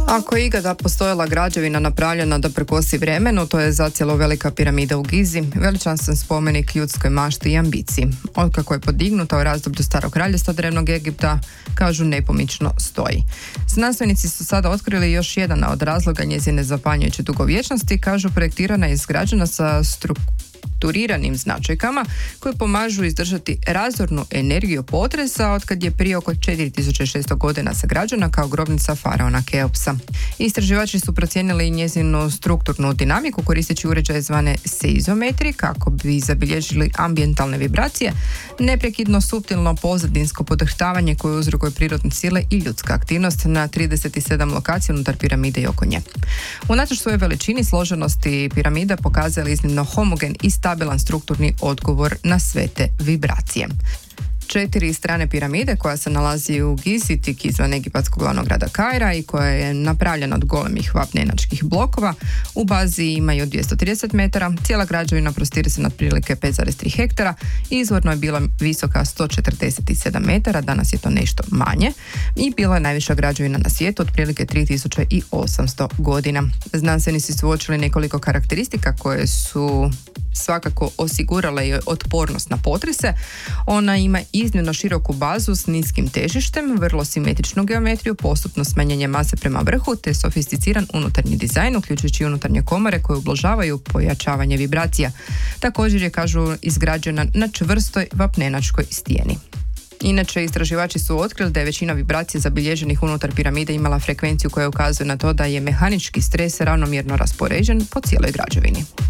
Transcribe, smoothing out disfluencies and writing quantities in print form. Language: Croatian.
Ako je ikada postojala građevina napravljena da prekosi vremenu, to je zacijelo velika piramida u Gizi, veličanstven spomenik ljudskoj mašti i ambiciji. Otkako je podignuta u razdoblju Starog kraljevstva Drevnog Egipta, kažu nepomično stoji. Znanstvenici su sada otkrili još jedan od razloga njezine zapanjujuće dugovječnosti, kažu projektirana je izgrađena sa strukturiranim značajkama koje pomažu izdržati razornu energiju potresa otkad je prije oko 4600 godina sagrađena kao grobnica faraona Keopsa. Istraživači su procijenili njezinu strukturnu dinamiku koristeći uređaje zvane seizometri kako bi zabilježili ambijentalne vibracije, neprekidno suptilno pozadinsko podrhtavanje koje uzrokuje prirodne sile i ljudska aktivnost na 37 lokacija unutar piramide i oko nje. Unatoč svojoj veličini, složenosti piramida pokazali iznimno homogen i stabilan strukturni odgovor na sve te vibracije. 4 strane piramide koja se nalazi u Gizi, tik izvan egipatskog glavnog grada Kaira i koja je napravljena od golemih vapnenačkih blokova, u bazi imaju 230 metara, cijela građevina prostire se na otprilike 5,3 hektara, izvorno je bila visoka 147 metara, danas je to nešto manje i bila je najviša građevina na svijetu, otprilike 3800 godina. Znanstvenici su uočili nekoliko karakteristika koje su svakako osigurale joj otpornost na potrese. Ona ima iznimno široku bazu s niskim težištem, vrlo simetričnu geometriju, postupno smanjenje mase prema vrhu te sofisticiran unutarnji dizajn, uključujući unutarnje komore koje ublažavaju pojačavanje vibracija. Također je, kažu, izgrađena na čvrstoj vapnenačkoj stijeni. Inače, istraživači su otkrili da je većina vibracija zabilježenih unutar piramide imala frekvenciju koja ukazuje na to da je mehanički stres ravnomjerno raspoređen po cijeloj građevini.